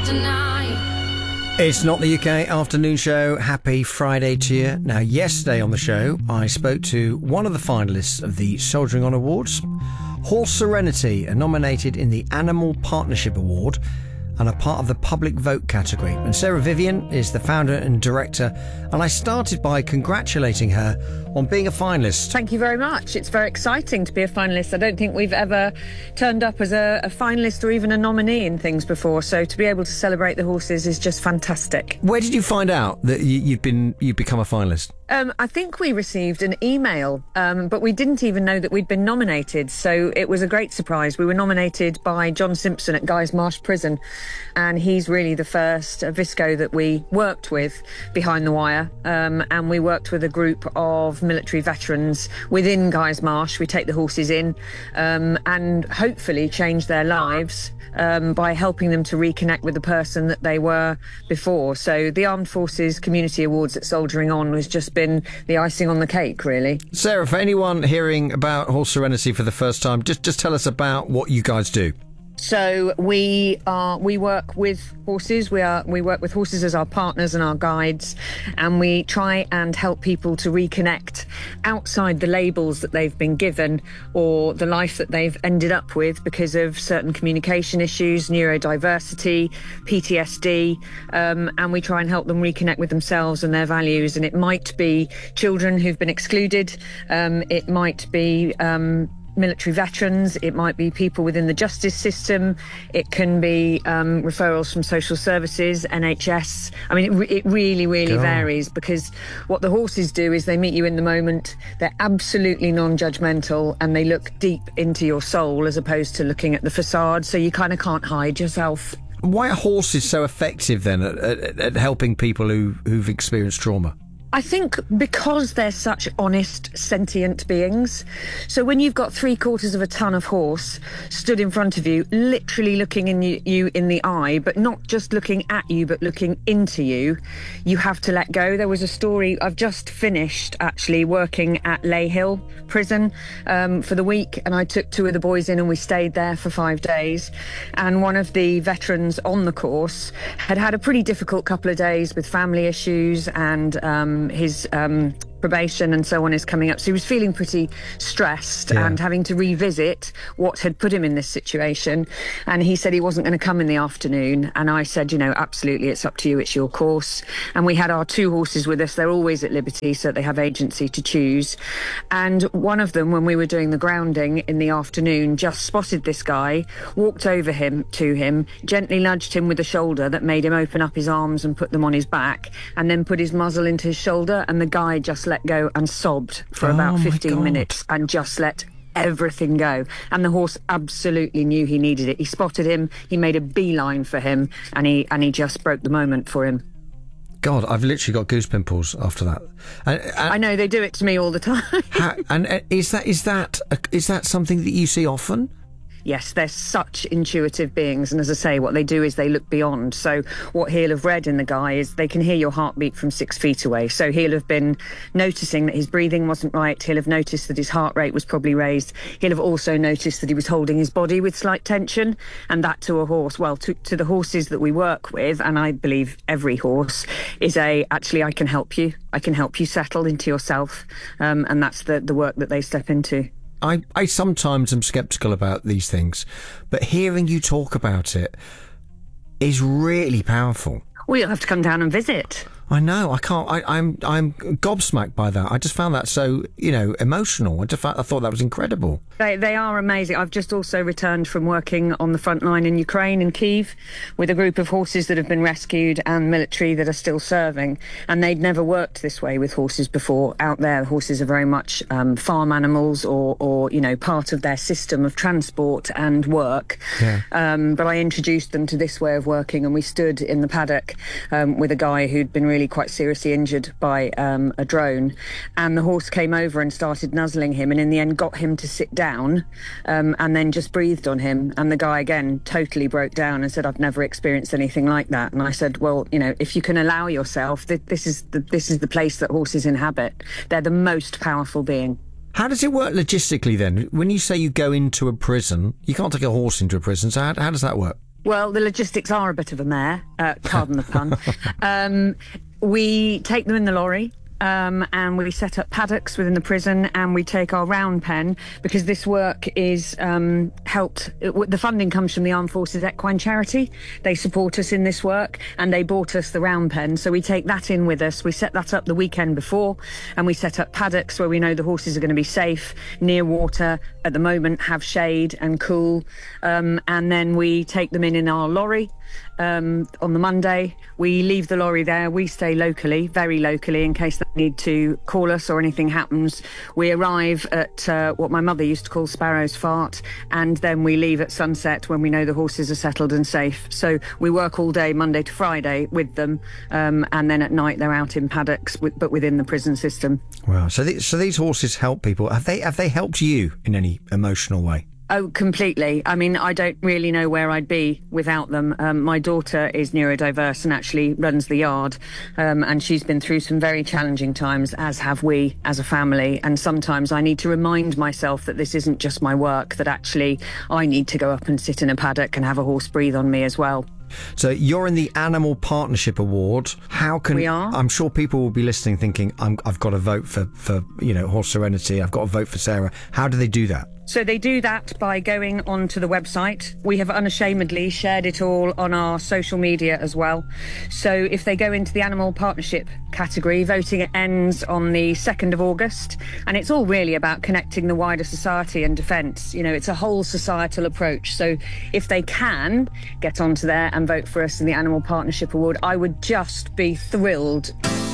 It's not the UK afternoon show. Happy Friday to you. Now, yesterday on the show, I spoke to one of the finalists of the Soldiering On Awards. Horse Serenity are nominated in the Animal Partnership Award and are part of the public vote category. And Sarah Vivian is the founder and director, and I started by congratulating her on being a finalist. Thank you very much. It's very exciting to be a finalist. I don't think we've ever turned up as a finalist or even a nominee in things before, so to be able to celebrate the horses is just fantastic. Where did you find out that you've become a finalist? I think we received an email, but we didn't even know that we'd been nominated, so it was a great surprise. We were nominated by John Simpson at Guy's Marsh Prison, and he's really the first Visco that we worked with behind the wire, and we worked with a group of military veterans within Guy's Marsh. We take the horses in and hopefully change their lives by helping them to reconnect with the person that they were before. So the Armed Forces Community Awards at Soldiering On has just been the icing on the cake, really. Sarah, for anyone hearing about Horse Serenity for the first time, just tell us about what you guys do. So we work with horses. We work with horses as our partners and our guides, and we try and help people to reconnect outside the labels that they've been given or the life that they've ended up with because of certain communication issues, neurodiversity, PTSD, and we try and help them reconnect with themselves and their values. And it might be children who've been excluded, it might be military veterans, it might be people within the justice system, it can be referrals from social services, NHS. I mean, it really varies, because what the horses do is they meet you in the moment. They're absolutely non-judgmental, and they look deep into your soul as opposed to looking at the facade, so you kind of can't hide yourself. Why are horses so effective then at helping people who've experienced trauma? I think because they're such honest, sentient beings. So when you've got 3/4 of a ton of horse stood in front of you, literally looking you in the eye, but not just looking at you, but looking into you, you have to let go. There was a story, I've just finished actually working at Ley Hill Prison for the week, and I took 2 of the boys in and we stayed there for 5 days. And one of the veterans on the course had a pretty difficult couple of days with family issues, and his probation and so on is coming up, so he was feeling pretty stressed and having to revisit what had put him in this situation. And he said he wasn't going to come in the afternoon, and I said, you know, absolutely, it's up to you, it's your course. And we had our 2 horses with us. They're always at liberty, so they have agency to choose. And one of them, when we were doing the grounding in the afternoon, just spotted this guy, walked over to him, gently nudged him with a shoulder that made him open up his arms and put them on his back, and then put his muzzle into his shoulder, and the guy just let go and sobbed for about 15 minutes and just let everything go. And the horse absolutely knew he needed it. He spotted him, he made a beeline for him, and he just broke the moment for him. God, I've literally got goose pimples after that. And I know, they do it to me all the time. Is that something that you see often? Yes, they're such intuitive beings, and as I say, what they do is they look beyond. So what he'll have read in the guy is they can hear your heartbeat from 6 feet away. So he'll have been noticing that his breathing wasn't right. He'll have noticed that his heart rate was probably raised. He'll have also noticed that he was holding his body with slight tension, and that to a horse, well, to the horses that we work with, and I believe every horse, is actually, I can help you settle into yourself, and that's the work that they step into. I sometimes am sceptical about these things, but hearing you talk about it is really powerful. Well, you'll have to come down and visit. I know. I can't. I'm gobsmacked by that. I just found that so, emotional. I thought that was incredible. They are amazing. I've just also returned from working on the front line in Ukraine, in Kyiv, with a group of horses that have been rescued and military that are still serving. And they'd never worked this way with horses before. Out there, horses are very much farm animals or part of their system of transport and work. Yeah. But I introduced them to this way of working, and we stood in the paddock with a guy who'd been really quite seriously injured by a drone, and the horse came over and started nuzzling him, and in the end got him to sit down, and then just breathed on him. And the guy again totally broke down and said, I've never experienced anything like that. And I said, well, if you can allow yourself, this is the place that horses inhabit. They're the most powerful being. How does it work logistically then? When you say you go into a prison, you can't take a horse into a prison, so how does that work? Well, the logistics are a bit of a mare, pardon the pun. We take them in the lorry. And we set up paddocks within the prison, and we take our round pen, because this work is the funding comes from the Armed Forces Equine Charity. They support us in this work, and they bought us the round pen, so we take that in with us. We set that up the weekend before, and we set up paddocks where we know the horses are going to be safe, near water, at the moment have shade and cool, and then we take them in our lorry. On the Monday, we leave the lorry there. We stay locally, very locally, in case they need to call us or anything happens. We arrive at what my mother used to call Sparrow's Fart, and then we leave at sunset when we know the horses are settled and safe. So we work all day, Monday to Friday, with them, and then at night they're out in paddocks, but within the prison system. Wow. So these horses help people. Have they helped you in any emotional way? Oh, completely. I mean, I don't really know where I'd be without them. My daughter is neurodiverse and actually runs the yard, and she's been through some very challenging times, as have we as a family. And sometimes I need to remind myself that this isn't just my work, that actually I need to go up and sit in a paddock and have a horse breathe on me as well. So you're in the Animal Partnership Award. How can we are? I'm sure people will be listening thinking, I've got to vote for Horse Serenity. I've got to vote for Sarah. How do they do that? So they do that by going onto the website. We have unashamedly shared it all on our social media as well. So if they go into the Animal Partnership category, voting ends on the 2nd of August. And it's all really about connecting the wider society and defence. You know, it's a whole societal approach. So if they can get onto there and vote for us in the Animal Partnership Award, I would just be thrilled.